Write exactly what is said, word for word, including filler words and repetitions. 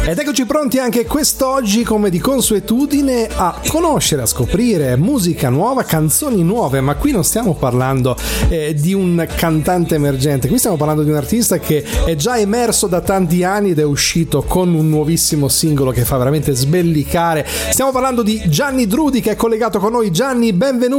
Ed eccoci pronti anche quest'oggi, come di consuetudine, a conoscere, a scoprire musica nuova, canzoni nuove, ma qui non stiamo parlando eh, di un cantante emergente, qui stiamo parlando di un artista che è già emerso da tanti anni ed è uscito con un nuovissimo singolo che fa veramente sbellicare. Stiamo parlando di Gianni Drudi, che è collegato con noi. Gianni, benvenuto.